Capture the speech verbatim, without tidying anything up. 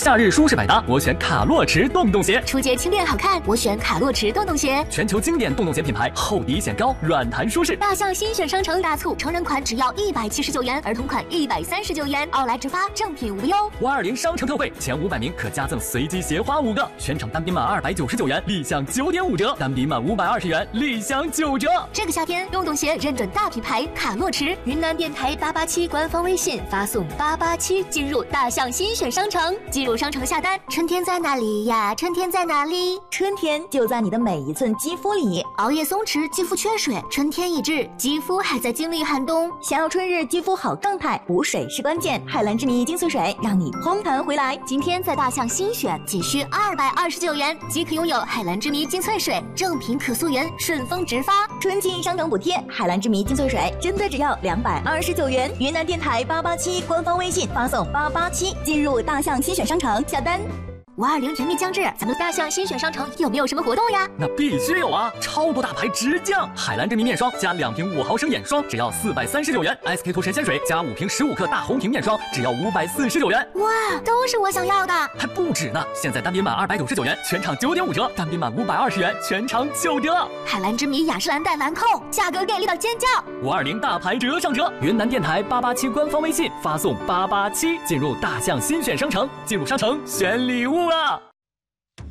夏日舒适百搭，我选卡洛驰洞洞鞋。 初阶轻便好看，我选卡洛驰洞洞鞋。 全球经典洞洞鞋品牌，厚底显高，软弹舒适。 大象新选商城大促，成人款只要一百七十九元，儿童款一百三十九元，奥莱直发，正品无忧。 五二零商城特惠，前五百名可加赠随机鞋花五个，全场单品满二百九十九元，立享九点五折；单品满五百二十元，立享九折。 这个夏天，洞洞鞋认准大品牌卡洛驰，云南电台八八七官方微信发送八八七进入大象新选商城，进入商城下单。春天在哪里呀？春天在哪里？ 春天就在你的每一寸肌肤里。 熬夜松弛，肌肤缺水，春天已至，肌肤还在经历寒冬。 想要春日肌肤好状态，补水是关键。海蓝之谜精粹水让你烘弹回来。 今天在大象新选仅需二百二十九元即可拥有海蓝之谜精粹水，正品可溯源，顺丰直发。 春季商城补贴，海蓝之谜精粹水真的只要两百二十九元。云南电台八八七官方微信发送八八七进入大象新选商城下单。 五二零甜蜜将至，咱们大象新选商城有没有什么活动呀？ 那必须有啊！超多大牌直降，海蓝之谜面霜加两瓶五毫升眼霜，只要四百三十九元 ；S K two 神仙水加五瓶十五克大红瓶面霜，只要五百四十九元。 哇，都是我想要的！ 还不止呢！现在单品满二百九十九元，全场九点五折；单品满五百二十元，全场九折。 海蓝之谜雅诗兰黛兰蔻，价格给力到尖叫！ 五二零大牌折上车，云南电台八八七官方微信发送八八七进入大象新选商城，进入商城选礼物啊！